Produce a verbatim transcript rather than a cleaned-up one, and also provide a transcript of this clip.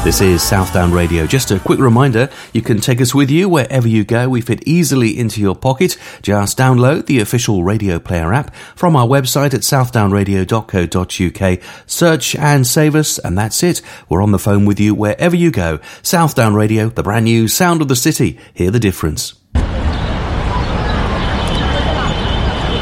This is Southdown Radio. Just a quick reminder, you can take us with you wherever you go. We fit easily into your pocket. Just download the official Radio Player app from our website at southdown radio dot co dot uk. Search and save us, and that's it. We're on the phone with you wherever you go. Southdown Radio, the brand new sound of the city. Hear the difference.